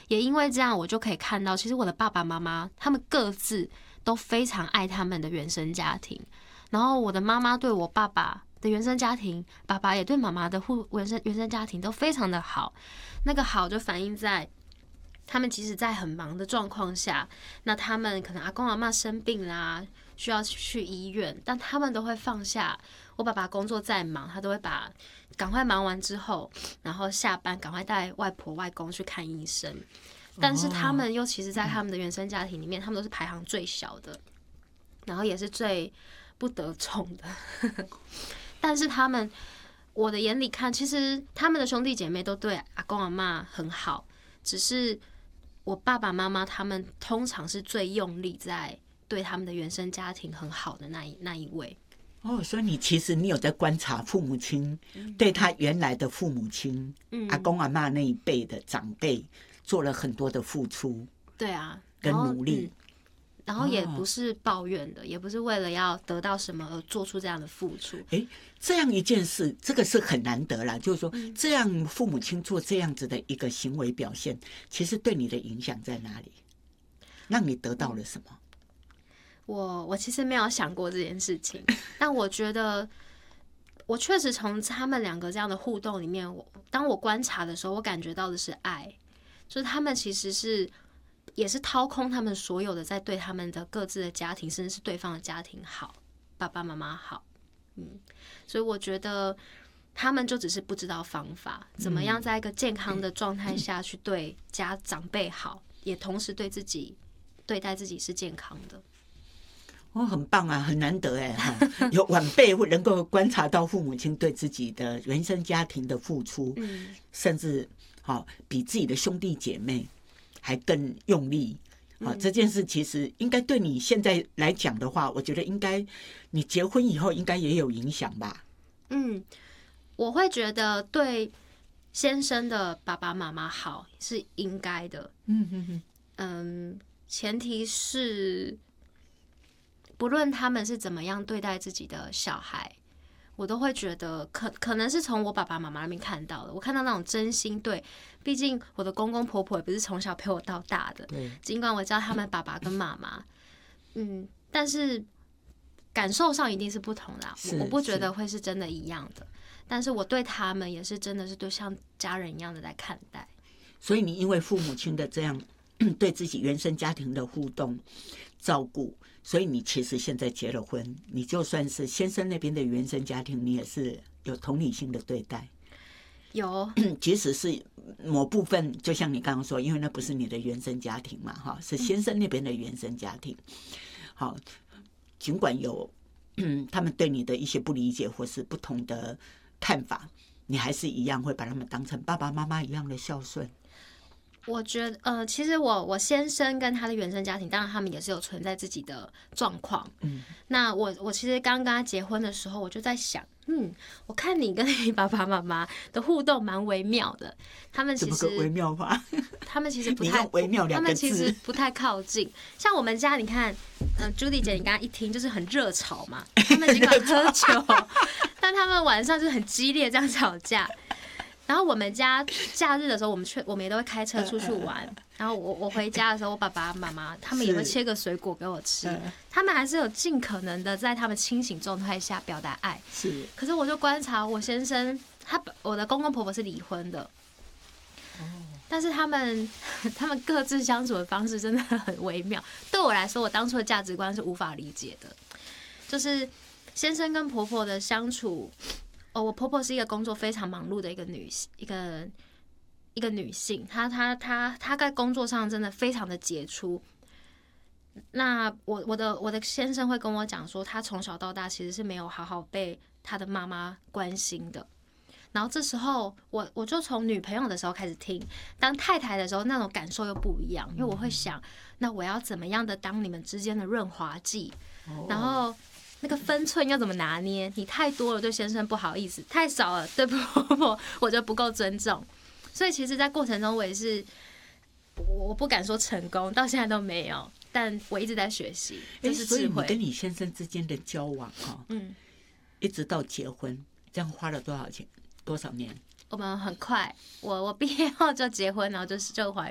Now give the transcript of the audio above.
也因为这样，我就可以看到，其实我的爸爸妈妈他们各自都非常爱他们的原生家庭，然后我的妈妈对我爸爸的原生家庭，爸爸也对妈妈的原生家庭都非常的好。那个好就反映在他们即使在很忙的状况下，那他们可能阿公阿嬷生病啦，需要去医院，但他们都会放下。我爸爸工作再忙，他都会赶快忙完之后，然后下班赶快带外婆外公去看医生。但是他们又其实，在他们的原生家庭里面，他们都是排行最小的，然后也是最不得宠的。但是他们，我的眼里看，其实他们的兄弟姐妹都对阿公阿嬷很好，只是我爸爸妈妈他们通常是最用力在对他们的原生家庭很好的那一位。 所以其实你有在观察父母亲对他原来的父母亲，阿公阿嬷那一辈的长辈做了很多的付出， 对啊， 跟努力。 然后也不是抱怨的，也不是为了要得到什么而做出这样的付出。 这样一件事，这个是很难得啦。就是说，这样父母亲做这样子的一个行为表现，其实对你的影响在哪里？让你得到了什么？ 我其实没有想过这件事情，但我觉得我确实从他们两个这样的互动里面，当我观察的时候，我感觉到的是爱，就是他们其实也是掏空他们所有的，在对他们的各自的家庭，甚至是对方的家庭好，爸爸妈妈好，所以我觉得他们就只是不知道方法，怎么样在一个健康的状态下去对长辈好，也同时对待自己是健康的。 很棒啊，很难得有晚辈会能够观察到父母亲对自己的原生家庭的付出，甚至比自己的兄弟姐妹还更用力。这件事其实应该对你现在来讲的话，我觉得应该你结婚以后应该也有影响吧。 我会觉得对先生的爸爸妈妈好是应该的。前提是不论他们是怎么样对待自己的小孩，我都会觉得可能是从我爸爸妈妈那边看到的，我看到那种真心对。毕竟我的公公婆婆也不是从小陪我到大的，尽管我叫他们爸爸跟妈妈，但是感受上一定是不同的，我不觉得会是真的一样的。但是我对他们也是真的是对像家人一样的在看待。 所以你因为父母亲的这样对自己原生家庭的互动照顾，所以你其实现在结了婚，你就算是先生那边的原生家庭，你也是有同理心的对待。 有， 即使是某部分，就像你刚刚说，因为那不是你的原生家庭嘛，是先生那边的原生家庭。好，尽管有他们对你的一些不理解或是不同的看法，你还是一样会把他们当成爸爸妈妈一样的孝顺。 我觉得其实我先生跟他的原生家庭，当然他们也是有存在自己的状况。那我其实刚跟他结婚的时候，我就在想，我看你跟你爸爸妈妈的互动蛮微妙的。他们其实怎么个微妙法？ 他们其实不太， 你用微妙两个字， 他们其实不太靠近。像我们家，你看，Judy 姐，你刚刚一听就是很热吵嘛。他们尽管喝酒，但他们晚上就是很激烈这样吵架。然后我们家假日的时候，我们也都会开车出去玩。然后我回家的时候，我爸爸妈妈他们也会切个水果给我吃。他们还是有尽可能的在他们清醒状态下表达爱。可是我就观察我先生，我的公公婆婆是离婚的。但是他们各自相处的方式真的很微妙。对我来说，我当初的价值观是无法理解的。就是先生跟婆婆的相处。我婆婆是一个工作非常忙碌的一个女性，她在工作上真的非常的杰出。那我的先生会跟我讲说，他从小到大其实是没有好好被他的妈妈关心的。然后这时候我就从女朋友的时候开始听，当太太的时候那种感受又不一样，因为我会想，那我要怎么样的当你们之间的润滑剂，然后。那个分寸要怎么拿捏？你太多了对先生不好意思，太少了对婆婆我觉得不够尊重。所以其实在过程中我也是，我不敢说成功，到现在都没有，但我一直在学习，这是智慧。 所以你跟你先生之间的交往一直到结婚，这样花了多少年？ 我们很快，我毕业后就结婚，然后就怀